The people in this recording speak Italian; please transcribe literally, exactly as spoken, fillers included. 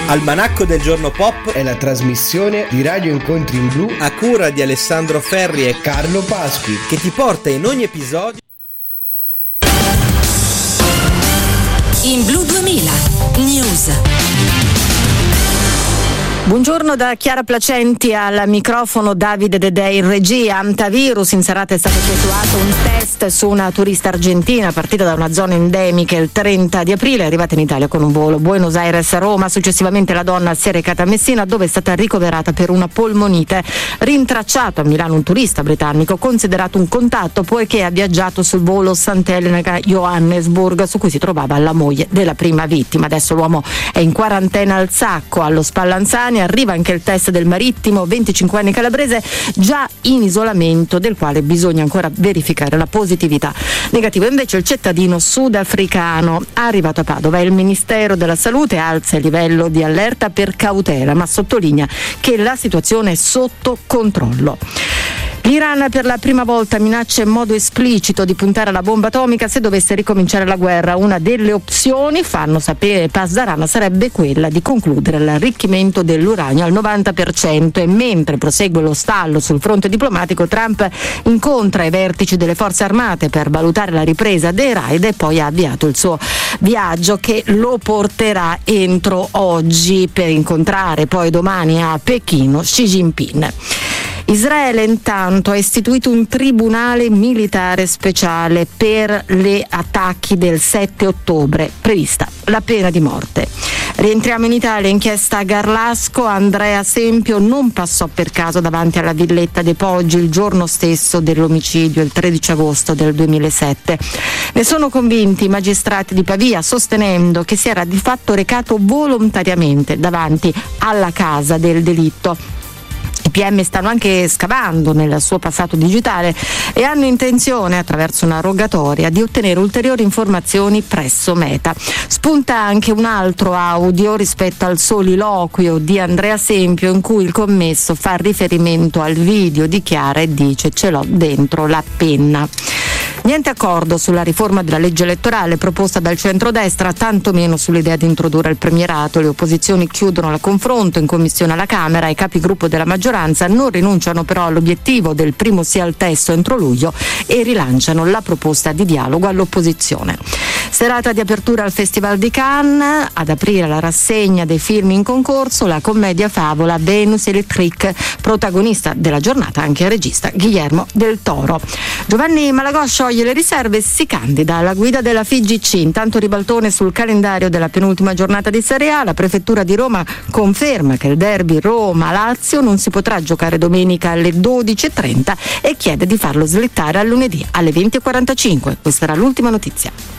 Almanacco del giorno pop è la trasmissione di Radio Incontri in Blu a cura di Alessandro Ferri e Carlo Pasqui, che ti porta in ogni episodio In Blu duemila News. Buongiorno da Chiara Placenti, al microfono Davide Dedè in regia. Antivirus, in serata è stato effettuato un test su una turista argentina partita da una zona endemica il trenta di aprile, è arrivata in Italia con un volo Buenos Aires-Roma. Successivamente la donna si è recata a Messina, dove è stata ricoverata per una polmonite. Rintracciato a Milano un turista britannico considerato un contatto poiché ha viaggiato sul volo Sant'Elena-Johannesburg, su cui si trovava la moglie della prima vittima. Adesso l'uomo è in quarantena al Sacco, allo Spallanzani. Arriva anche il test del marittimo venticinquenne calabrese, già in isolamento, del quale bisogna ancora verificare la positività. Negativo invece il cittadino sudafricano arrivato a Padova. Il Ministero della Salute alza il livello di allerta per cautela, ma sottolinea che la situazione è sotto controllo. L'Iran per la prima volta minaccia in modo esplicito di puntare alla bomba atomica se dovesse ricominciare la guerra. Una delle opzioni, fanno sapere Pasdaran, sarebbe quella di concludere l'arricchimento dell'uranio al novanta per cento. E mentre prosegue lo stallo sul fronte diplomatico, Trump incontra i vertici delle forze armate per valutare la ripresa dei raid e poi ha avviato il suo viaggio che lo porterà entro oggi per incontrare poi domani a Pechino Xi Jinping. Israele intanto ha istituito un tribunale militare speciale per gli attacchi del sette ottobre, prevista la pena di morte. Rientriamo in Italia, inchiesta a Garlasco. Andrea Sempio non passò per caso davanti alla villetta dei Poggi il giorno stesso dell'omicidio, il tredici agosto del duemilasette. Ne sono convinti i magistrati di Pavia, sostenendo che si era di fatto recato volontariamente davanti alla casa del delitto. I P M stanno anche scavando nel suo passato digitale e hanno intenzione, attraverso una rogatoria, di ottenere ulteriori informazioni presso Meta. Spunta anche un altro audio rispetto al soliloquio di Andrea Sempio, in cui il commesso fa riferimento al video di Chiara e dice: "Ce l'ho dentro la penna". Niente accordo sulla riforma della legge elettorale proposta dal centrodestra, tantomeno sull'idea di introdurre il premierato. Le opposizioni chiudono il confronto in commissione alla Camera. I capigruppo della maggioranza non rinunciano però all'obiettivo del primo sì al testo entro luglio e rilanciano la proposta di dialogo all'opposizione. Serata di apertura al Festival di Cannes, ad aprire la rassegna dei film in concorso, la commedia favola Venus Electrique, protagonista della giornata anche il regista Guillermo del Toro. Giovanni Malagò scioglie le riserve e si candida alla guida della F I G C. Intanto ribaltone sul calendario della penultima giornata di Serie A. La prefettura di Roma conferma che il derby Roma-Lazio non si potrà giocare domenica alle dodici e trenta e chiede di farlo slittare a lunedì alle venti e quarantacinque. Questa era l'ultima notizia.